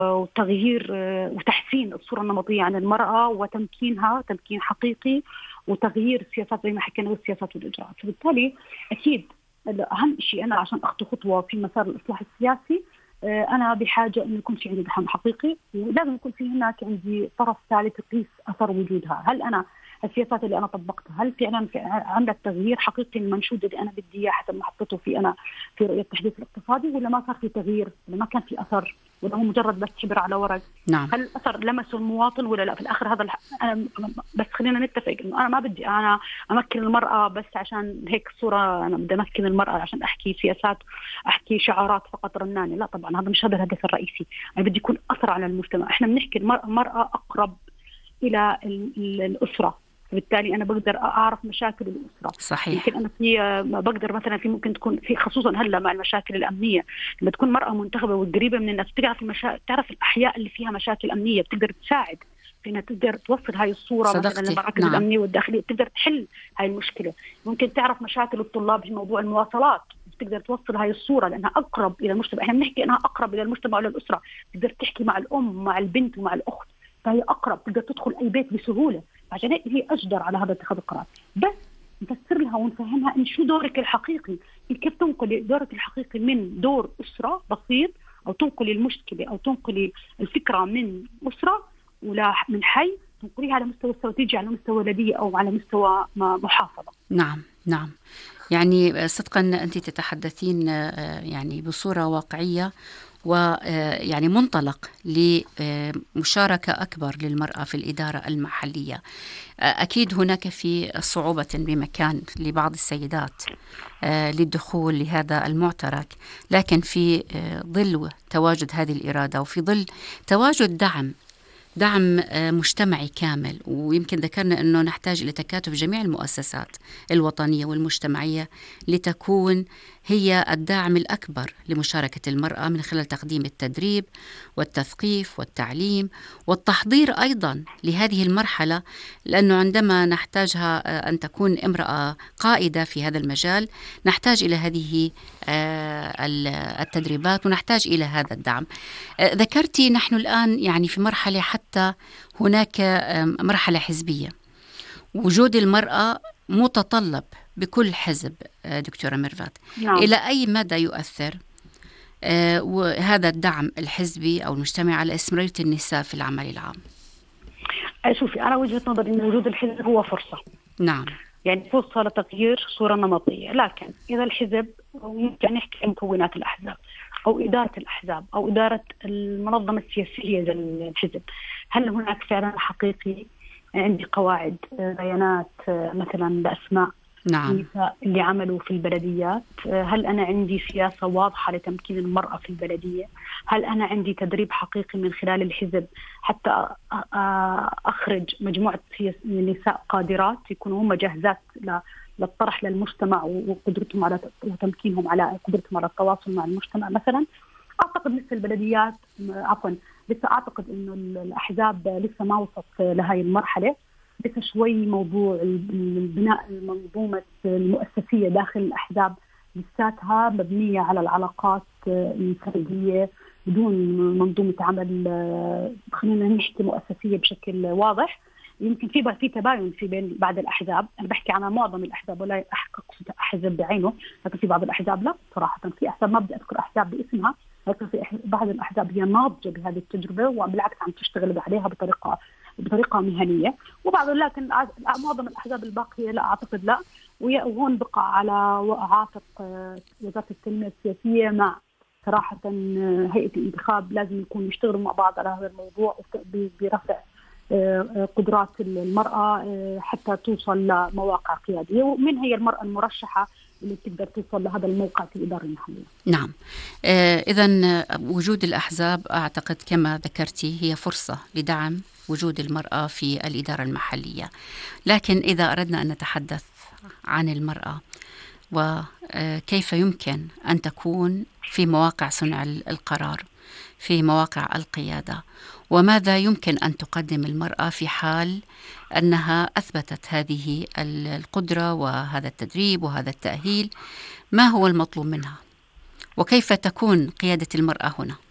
وتغيير وتحسين الصورة النمطية عن المرأة وتمكينها تمكين حقيقي، وتغيير السياسات زي ما حكينا والسياسات والإجراءات. فبالتالي أكيد أهم شيء أنا عشان أخطو خطوة في مسار الإصلاح السياسي أنا بحاجة إنه يكون في عندي دعم حقيقي، ولازم يكون في هناك عندي طرف ثالث يقيس أثر وجودها. هل أنا السياسات اللي أنا طبقتها هل فعلا عندك تغيير حقيقي المنشود اللي أنا بدي إياه حسب ما حطيته في أنا في رؤية التحديث الاقتصادي، ولا ما صار في تغيير، ولا ما كان في أثر، ولا هو مجرد بس حبر على ورق؟ نعم. هل الأثر لمسه المواطن ولا لا؟ في الآخر هذا أنا بس خلينا نتفق إنه أنا ما بدي أنا أمكن المرأة بس عشان هيك صورة أنا بدي أمكن المرأة عشان أحكي سياسات، أحكي شعارات فقط رنانة. لا طبعا هذا مش هذا الهدف الرئيسي. أنا بدي يكون أثر على المجتمع. إحنا بنحكي المرأة أقرب إلى الأسرة، بالتالي أنا بقدر أعرف مشاكل الأسرة. صحيح. يمكن أنا في بقدر مثلا في ممكن تكون في خصوصا هلا مع المشاكل الأمنية، لما تكون مرأة منتخبة وقريبة من الناس تعرف الأحياء اللي فيها مشاكل أمنية، بتقدر تساعد في إنها تقدر توصل هاي الصورة مثلا للمراكز نعم. الأمنية والداخلية، تقدر تحل هاي المشكلة. ممكن تعرف مشاكل الطلاب في موضوع المواصلات، تقدر توصل هاي الصورة لأنها أقرب إلى المجتمع. إحنا بنحكي أنها أقرب إلى المجتمع وإلى الأسرة، تقدر تحكي مع الأم مع البنت ومع الأخت، فهي أقرب، تقدر تدخل أي بيت بسهولة. عشان هيك هي أجدر على هذا اتخاذ القرار. بس نفسر لها ونفهمها إن شو دورك الحقيقي، كيف تنقلي دورك الحقيقي من دور أسرة بسيط، أو تنقلي المشكلة أو تنقلي الفكرة من أسرة ولا من حي، تنقليها على مستوى استراتيجي، على مستوى بلدية أو على مستوى محافظة. نعم نعم. يعني صدقا أنت تتحدثين يعني بصورة واقعية، ويعني منطلق لمشاركة أكبر للمرأة في الإدارة المحلية. أكيد هناك في صعوبة بمكان لبعض السيدات للدخول لهذا المعترك، لكن في ظل تواجد هذه الإرادة وفي ظل تواجد دعم مجتمعي كامل، ويمكن ذكرنا أنه نحتاج إلى تكاتف جميع المؤسسات الوطنية والمجتمعية لتكون هي الداعم الأكبر لمشاركة المرأة من خلال تقديم التدريب والتثقيف والتعليم والتحضير أيضا لهذه المرحلة، لأنه عندما نحتاجها أن تكون امرأة قائدة في هذا المجال نحتاج إلى هذه التدريبات ونحتاج إلى هذا الدعم. ذكرتي نحن الآن يعني في مرحلة حتى هناك مرحلة حزبية، وجود المرأة متطلب بكل حزب. دكتورة ميرفت، نعم. إلى أي مدى يؤثر وهذا الدعم الحزبي أو المجتمعي على استمرارية النساء في العمل العام؟ شوفي، أنا وجهة نظري أن وجود الحزب هو فرصة. نعم. يعني فرصة لتغيير صورة نمطية، لكن إذا الحزب يعني نحكي مكونات الأحزاب أو إدارة الأحزاب أو إدارة المنظمة السياسية للحزب، هل هناك فعلا حقيقي عندي قواعد بيانات مثلا بأسماء نعم. النساء اللي عملوا في البلديات؟ هل أنا عندي سياسة واضحة لتمكين المرأة في البلدية؟ هل أنا عندي تدريب حقيقي من خلال الحزب حتى أخرج مجموعة نساء قادرات يكونوا هم جاهزات للطرح للمجتمع وقدرتهم على وتمكينهم على قدرتهم على التواصل مع المجتمع مثلا؟ أعتقد لسه البلديات لسه أعتقد إنه الأحزاب لسه ما وصلت لهاي المرحلة. لسه شوي موضوع البناء المنظومة المؤسسية داخل الأحزاب لساتها مبنية على العلاقات الفردية بدون منظومة عمل خلينا نحكي مؤسسية بشكل واضح. يمكن في تباين في بين بعض الأحزاب، أنا بحكي عن معظم الأحزاب ولا أقصد أحزاب بعينه، لكن في بعض الأحزاب لا صراحة. في أحزاب ما بدي أذكر أحزاب باسمها، لكن في بعض الأحزاب هي ناضجة بهذه التجربة وبالعكس عم تشتغل عليها بطريقة مهنية، وبعض لكن معظم الأحزاب الباقية لا أعتقد لا. وهون بقى على عاتق وزارة التنمية السياسية مع صراحة هيئة الانتخاب لازم يكونوا يشتغلوا مع بعض على هذا الموضوع برفع قدرات المرأة حتى توصل لمواقع قيادية، ومن هي المرأة المرشحة اللي تقدر توصل لهذا الموقع في الإدارة المحلية. نعم. إذن وجود الأحزاب أعتقد كما ذكرتي هي فرصة لدعم وجود المرأة في الإدارة المحلية، لكن إذا أردنا أن نتحدث عن المرأة وكيف يمكن أن تكون في مواقع صنع القرار في مواقع القيادة، وماذا يمكن أن تقدم المرأة في حال أنها أثبتت هذه القدرة وهذا التدريب وهذا التأهيل، ما هو المطلوب منها وكيف تكون قيادة المرأة هنا؟